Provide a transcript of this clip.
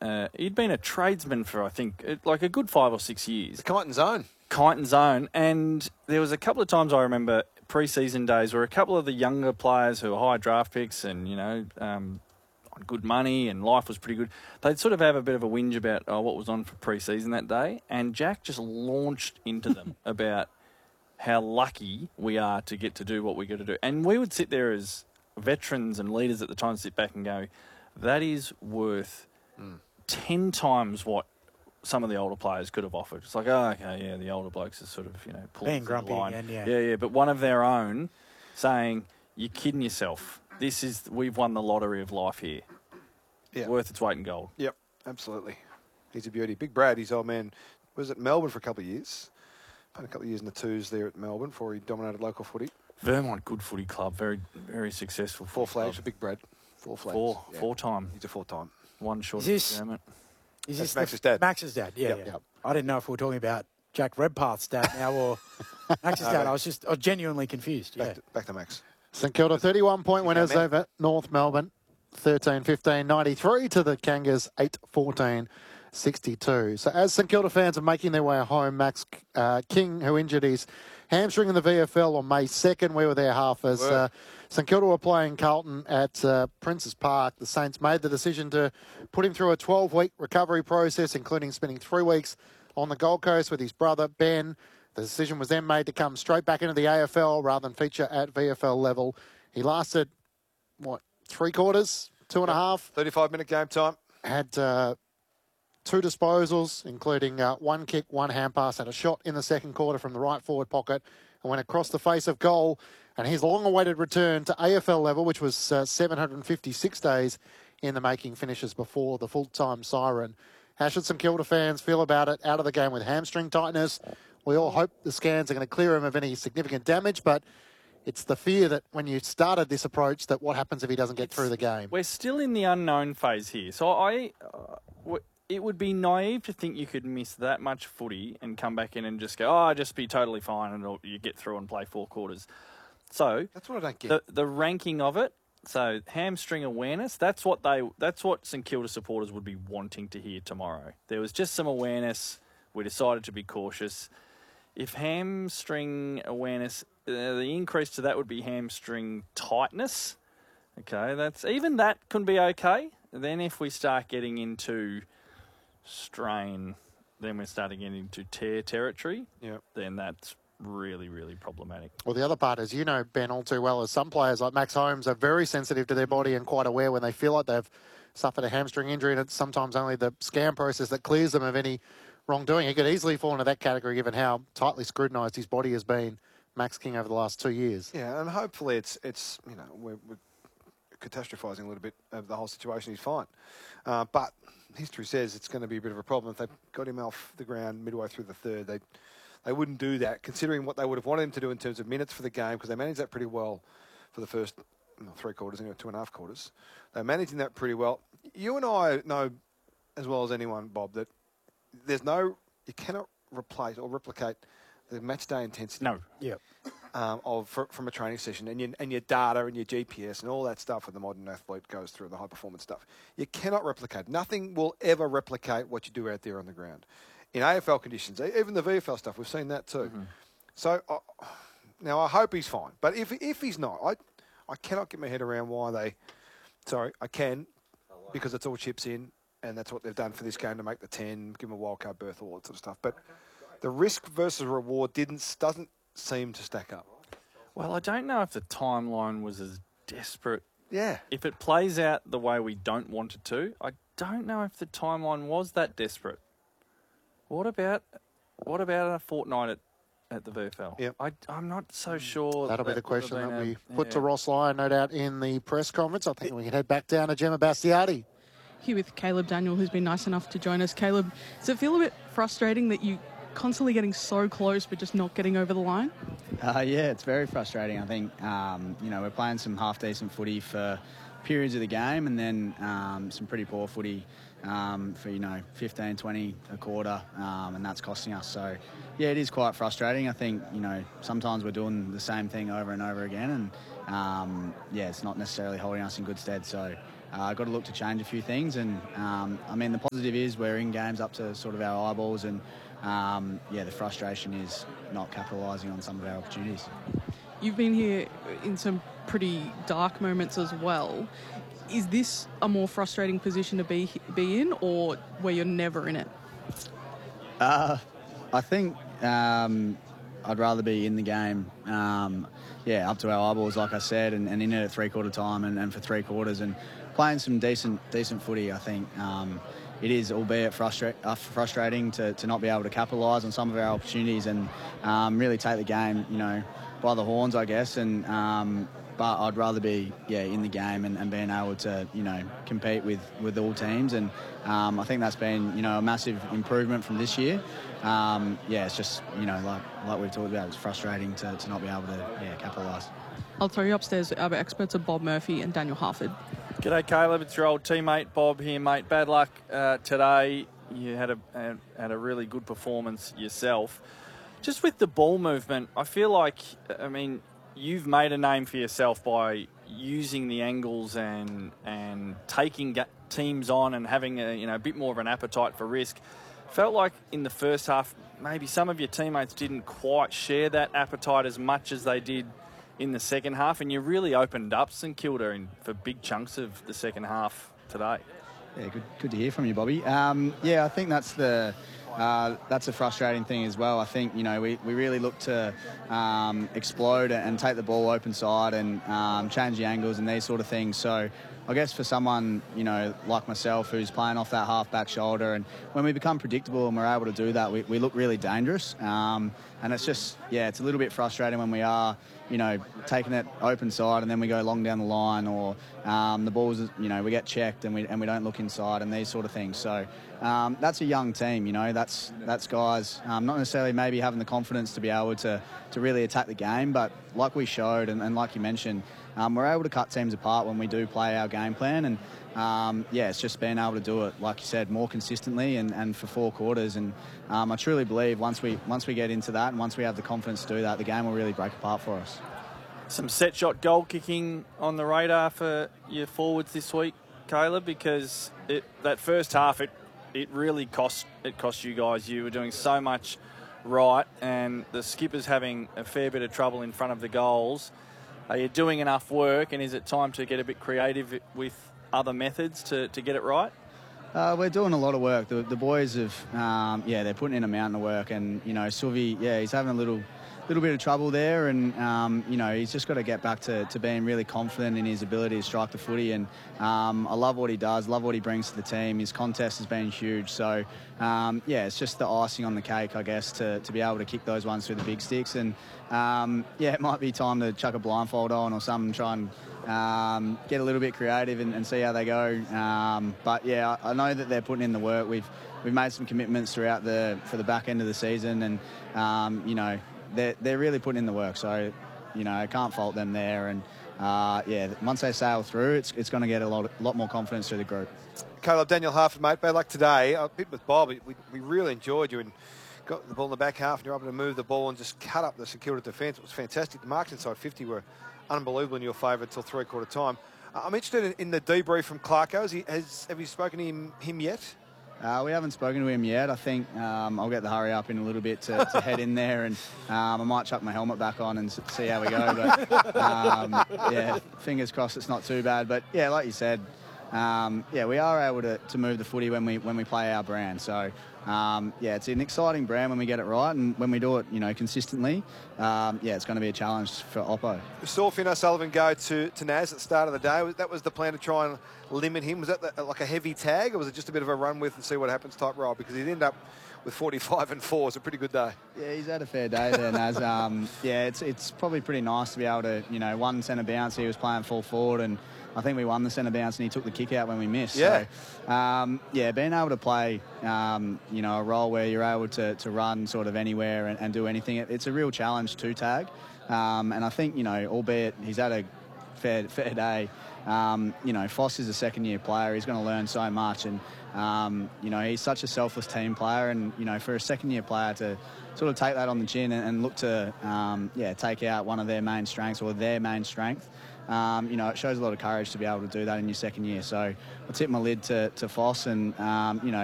he'd been a tradesman for, I think, like a good 5 or 6 years. The Kyneton Zone. Kyneton Zone. And there was a couple of times I remember pre-season days where a couple of the younger players who were high draft picks and, on good money and life was pretty good, they'd sort of have a bit of a whinge about what was on for pre-season that day. And Jack just launched into them about how lucky we are to get to do what we got to do. And we would sit there as veterans and leaders at the time, sit back and go, that is worth 10 times what some of the older players could have offered. It's like, the older blokes are sort of, pulling being grumpy the line. again, Yeah, but one of their own saying, you're kidding yourself. We've won the lottery of life here. Yeah. Worth its weight in gold. Yep, absolutely. He's a beauty. Big Brad, his old man, was at Melbourne for a couple of years. Played a couple of years in the twos there at Melbourne before he dominated local footy. Vermont, good footy club, very, very successful. 4 flags for Big Brad. 4 flags. Four-time. He's a 4-time. One short Is this- of Is That's this Max's dad. Max's dad, yeah. Yep. I didn't know if we were talking about Jack Redpath's dad now or Max's dad. I was genuinely confused. Back to Max. St Kilda 31-point winners man. over North Melbourne. 13-15, 93 to the Kangas, 8-14, 62. So as St Kilda fans are making their way home, Max King, who injured his hamstring in the VFL on May 2nd, we were there half as St Kilda were playing Carlton at Princes Park. The Saints made the decision to put him through a 12-week recovery process, including spending 3 weeks on the Gold Coast with his brother, Ben. The decision was then made to come straight back into the AFL rather than feature at VFL level. He lasted, 3 quarters, 2.5? 35-minute game time. Had 2 disposals, including 1 kick, 1 hand pass, had a shot in the second quarter from the right forward pocket and went across the face of goal. And his long-awaited return to AFL level, which was 756 days in the making, finishes before the full-time siren. How should St Kilda fans feel about it? Out of the game with hamstring tightness. We all hope the scans are going to clear him of any significant damage, but it's the fear that when you started this approach, that what happens if he doesn't get through the game? We're still in the unknown phase here. So it would be naive to think you could miss that much footy and come back in and just go, just be totally fine and you get through and play 4 quarters. So that's what I don't get. The ranking of it, so hamstring awareness, that's what St Kilda supporters would be wanting to hear tomorrow. There was just some awareness. We decided to be cautious. If hamstring awareness, the increase to that would be hamstring tightness. Okay, that can be okay. Then if we start getting into strain, then we're starting getting into tear territory. Yep. Then that's really, really problematic. Well, the other part is, Ben, all too well, as some players like Max Holmes are very sensitive to their body and quite aware when they feel like they've suffered a hamstring injury, and it's sometimes only the scan process that clears them of any wrongdoing. He could easily fall into that category given how tightly scrutinised his body has been, Max King, over the last 2 years. Yeah, and hopefully it's we're catastrophising a little bit of the whole situation. He's fine. But history says it's going to be a bit of a problem. If they got him off the ground midway through the third, they wouldn't do that, considering what they would have wanted him to do in terms of minutes for the game, because they managed that pretty well for the first 3 quarters, 2.5 quarters. They're managing that pretty well. You and I know as well as anyone, Bob, that you cannot replace or replicate the match day intensity. No. Yep. From a training session and your data and your GPS and all that stuff that the modern athlete goes through, the high performance stuff. You cannot replicate. Nothing will ever replicate what you do out there on the ground. In AFL conditions, even the VFL stuff, we've seen that too. Mm-hmm. So now I hope he's fine. But if he's not, I cannot get my head around why I can, because it's all chips in, and that's what they've done for this game to make the 10, give him a wildcard berth, all that sort of stuff. But the risk versus reward doesn't seem to stack up. Well, I don't know if the timeline was as desperate. Yeah. If it plays out the way we don't want it to, I don't know if the timeline was that desperate. What about a fortnight at the VFL? Yep. I'm not so sure. That'll be the question that we put to Ross Lyon, no doubt, in the press conference. I think we can head back down to Gemma Bastiati. Here with Caleb Daniel, who's been nice enough to join us. Caleb, does it feel a bit frustrating that you constantly getting so close but just not getting over the line? Yeah, it's very frustrating. I think, we're playing some half-decent footy for periods of the game and then some pretty poor footy for, 15, 20 a quarter, and that's costing us. So, yeah, it is quite frustrating. I think, sometimes we're doing the same thing over and over again and, it's not necessarily holding us in good stead. So, got to look to change a few things. And I mean, the positive is we're in games up to sort of our eyeballs, and the frustration is not capitalising on some of our opportunities. You've been here in some pretty dark moments as well. Is this a more frustrating position to be in, or where you're never in it? I think I'd rather be in the game, up to our eyeballs, like I said, and in it at three-quarter time and for 3 quarters and playing some decent footy. I think it is, albeit frustrating to not be able to capitalise on some of our opportunities and really take the game, by the horns, I guess. But I'd rather be in the game and being able to compete with all teams, and I think that's been a massive improvement from this year. It's just like we've talked about, it's frustrating to not be able to capitalise. I'll throw you upstairs. Our experts are Bob Murphy and Daniel Harford. G'day, Caleb. It's your old teammate Bob here, mate. Bad luck today. You had a really good performance yourself. Just with the ball movement, I feel like, you've made a name for yourself by using the angles and taking teams on and having a bit more of an appetite for risk. Felt like in the first half, maybe some of your teammates didn't quite share that appetite as much as they did in the second half, and you really opened up St Kilda for big chunks of the second half today. Yeah, good to hear from you, Bobby. I think that's a frustrating thing as well. I think, we really look to explode and take the ball open side and change the angles and these sort of things. So I guess for someone, like myself, who's playing off that half-back shoulder, and when we become predictable and we're able to do that, we look really dangerous. And it's just, it's a little bit frustrating when we are, taking it open side and then we go long down the line, or the balls, we get checked and we don't look inside and these sort of things. So that's a young team, that's guys not necessarily maybe having the confidence to be able to really attack the game, but like we showed and like you mentioned, we're able to cut teams apart when we do play our game plan, and it's just being able to do it, like you said, more consistently and for 4 quarters. And I truly believe once we get into that and once we have the confidence to do that, the game will really break apart for us. Some set shot goal kicking on the radar for your forwards this week, Caleb, because that first half it really cost you guys. You were doing so much right, and the skipper's having a fair bit of trouble in front of the goals. Are you doing enough work, and is it time to get a bit creative with other methods to get it right? We're doing a lot of work. The boys have, they're putting in a mountain of work, and Sylvie, he's having a little bit of trouble there, and he's just got to get back to being really confident in his ability to strike the footy. And I love what he does, love what he brings to the team. His contest has been huge, so it's just the icing on the cake, I guess, to be able to kick those ones through the big sticks. And it might be time to chuck a blindfold on or something, try and get a little bit creative and see how they go. But I know that they're putting in the work. We've made some commitments throughout for the back end of the season, and they're really putting in the work. So I can't fault them there. And once they sail through, it's going to get a lot more confidence through the group. Caleb, Daniel Harford, mate, bad luck today. A bit with Bob, we really enjoyed you and got the ball in the back half and you're able to move the ball and just cut up the St Kilda defence. It was fantastic. The marks inside 50 were unbelievable in your favour until 3/4 time. I'm interested in the debrief from Clarko. Have you spoken to him yet? We haven't spoken to him yet. I think I'll get the hurry up in a little bit to head in there, and I might chuck my helmet back on and see how we go. But fingers crossed it's not too bad. But like you said, we are able to move the footy when we play our brand. So it's an exciting brand when we get it right, and when we do it, consistently. It's going to be a challenge for Oppo. We saw Finn O'Sullivan go to Naz at the start of the day. That was the plan, to try and limit him. Was that like a heavy tag, or was it just a bit of a run with and see what happens type role? Because he'd end up with 45 and 4. It's a pretty good day. Yeah, he's had a fair day there, Naz. It's probably pretty nice to be able to, one centre bounce. He was playing full forward, and I think we won the centre bounce and he took the kick out when we missed. Yeah. So, being able to play, a role where you're able to run sort of anywhere and do anything, it's a real challenge to tag. And I think, albeit he's had a fair day, Foss is a second-year player. He's going to learn so much. And, he's such a selfless team player. And, for a second-year player to sort of take that on the chin and look to, take out one of their main strengths or their main strength, you know, it shows a lot of courage to be able to do that in your second year. So I tip my lid to Foss, and you know,